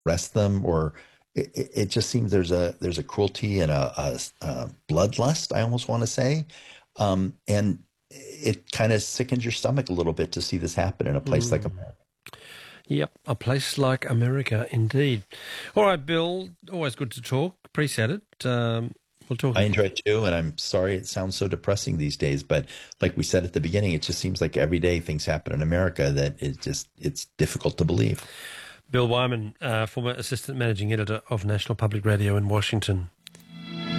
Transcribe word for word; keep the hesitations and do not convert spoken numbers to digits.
arrest them, or it, it it just seems there's a there's a cruelty and a, a, a bloodlust, I almost want to say, um, and it kind of sickens your stomach a little bit to see this happen in a place like Mm. America. Yep, a place like America, indeed. All right, Bill, always good to talk. Appreciate it. Um, we'll talk I again. enjoy it too, and I'm sorry it sounds so depressing these days, but like we said at the beginning, it just seems like every day things happen in America that is just it's difficult to believe. Bill Wyman, uh, former Assistant Managing Editor of National Public Radio in Washington.